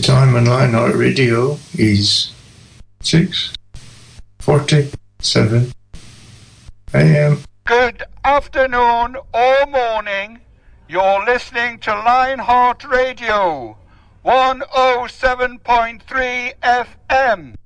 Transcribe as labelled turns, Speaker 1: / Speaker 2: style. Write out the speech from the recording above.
Speaker 1: time on Lionheart Radio is 6:47 a.m.
Speaker 2: Good afternoon or morning. You're listening to Lionheart Radio, 107.3 FM.